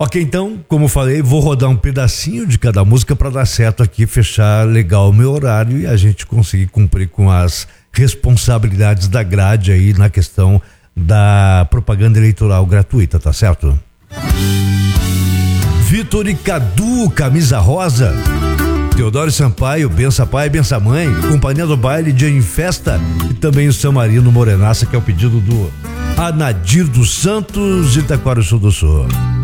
Ok, então, como eu falei, vou rodar um pedacinho de cada música para dar certo aqui, fechar legal o meu horário e a gente conseguir cumprir com as responsabilidades da grade aí na questão da propaganda eleitoral gratuita, tá certo? Vitor e Cadu, Camisa Rosa. Teodoro Sampaio, Bença Pai, Bença Mãe, Companhia do Baile, Dia em Festa e também o San Marino Morenaça, que é o pedido do Anadir dos Santos de Taquarussu do Sul.